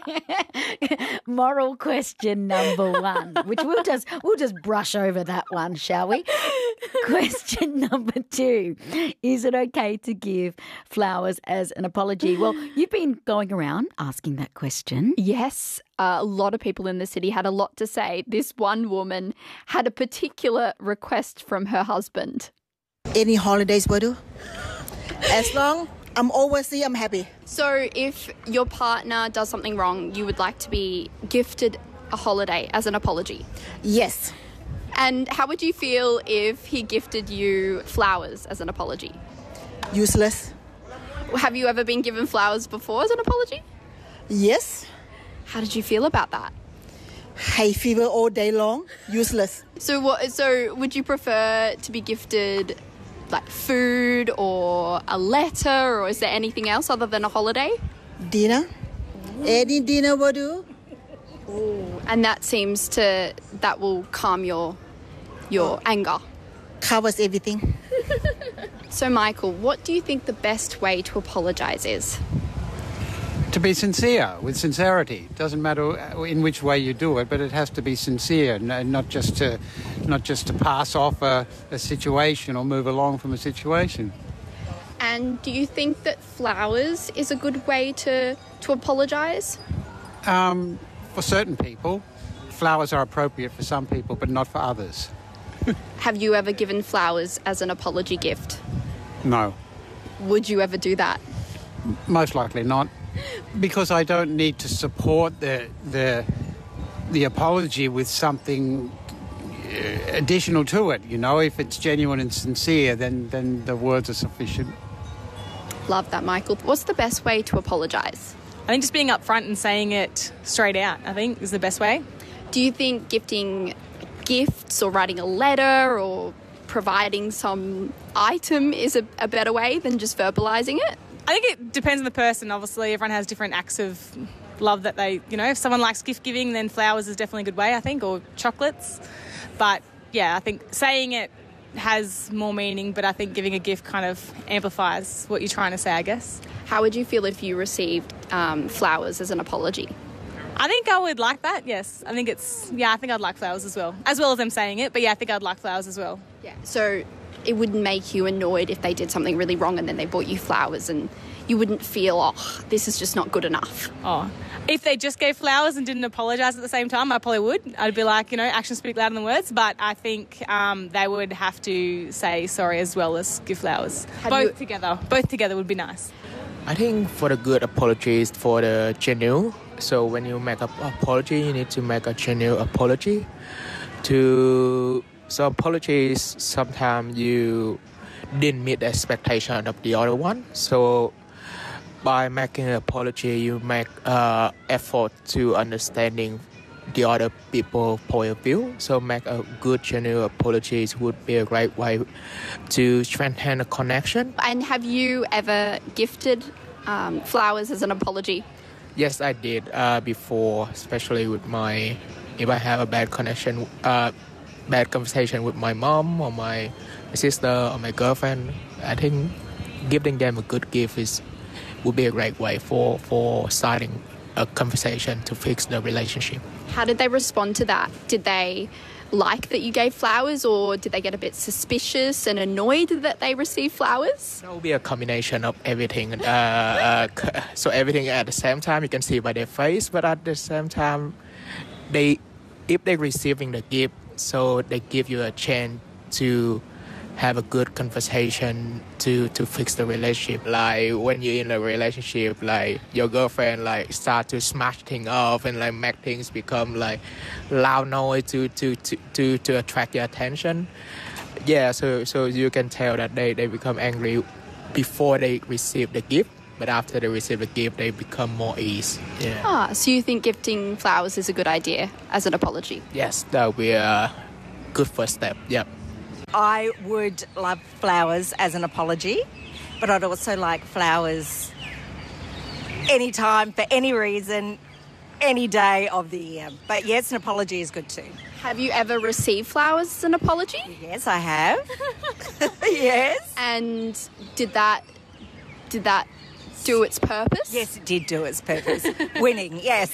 Moral question number 1, which we'll just brush over that one, shall we? Question number 2, is it okay to give flowers as an apology? Well, you've been going around asking that question. Yes, a lot of people in the city had a lot to say. This one woman had a particular request from her husband. Any holidays will do. As long I'm overseas, I'm happy. So if your partner does something wrong, you would like to be gifted a holiday as an apology? Yes. And how would you feel if he gifted you flowers as an apology? Useless. Have you ever been given flowers before as an apology? Yes. How did you feel about that? Hay fever all day long. Useless. So would you prefer to be gifted like food or a letter, or is there anything else other than a holiday? Dinner. Any dinner will do. And that will calm your anger. Covers everything. So Michael, what do you think the best way to apologise is? To be sincere, with sincerity. It doesn't matter in which way you do it, but it has to be sincere, not just to pass off a situation or move along from a situation. And do you think that flowers is a good way to apologise? For certain people, flowers are appropriate for some people, but not for others. Have you ever given flowers as an apology gift? No. Would you ever do that? Most likely not. Because I don't need to support the apology with something additional to it. You know, if it's genuine and sincere, then the words are sufficient. Love that, Michael. What's the best way to apologise? I think just being upfront and saying it straight out, I think, is the best way. Do you think gifting gifts or writing a letter or providing some item is a better way than just verbalising it? I think it depends on the person, obviously. Everyone has different acts of love that they, if someone likes gift giving, then flowers is definitely a good way, I think, or chocolates. But, yeah, I think saying it has more meaning, but I think giving a gift kind of amplifies what you're trying to say, I guess. How would you feel if you received flowers as an apology? I think I would like that, yes. I think I'd like flowers as well as them saying it. But, yeah, I think I'd like flowers as well. Yeah, so it wouldn't make you annoyed if they did something really wrong and then they bought you flowers and you wouldn't feel, this is just not good enough. Oh, if they just gave flowers and didn't apologise at the same time, I probably would. I'd be like, actions speak louder than words. But I think they would have to say sorry as well as give flowers. Both together would be nice. I think for the good apologies for the genuine. So when you make an apology, you need to make a genuine apology. So apologies, sometimes you didn't meet the expectation of the other one. So by making an apology, you make effort to understanding the other people's point of view. So make a good genuine apologies would be a great way to strengthen a connection. And have you ever gifted flowers as an apology? Yes, I did before, especially with if I have a bad conversation with my mom or my sister or my girlfriend. I think giving them a good gift would be a great way for starting a conversation to fix the relationship. How did they respond to that? Did they like that you gave flowers, or did they get a bit suspicious and annoyed that they received flowers? It will be a combination of everything. So everything at the same time, you can see by their face, but at the same time, if they're receiving the gift, so they give you a chance to have a good conversation to fix the relationship. Like when you're in a relationship, like your girlfriend start to smash things off and make things become loud noise to attract your attention. Yeah, so you can tell that they become angry before they receive the gift, but after they receive the gift, they become more ease. Yeah. So you think gifting flowers is a good idea as an apology? Yes, that would be a good first step. Yep. I would love flowers as an apology, but I'd also like flowers anytime, for any reason, any day of the year. But yes, an apology is good too. Have you ever received flowers as an apology? Yes, I have. Yes. And did that do its purpose? Yes, it did do its purpose. Winning, yes.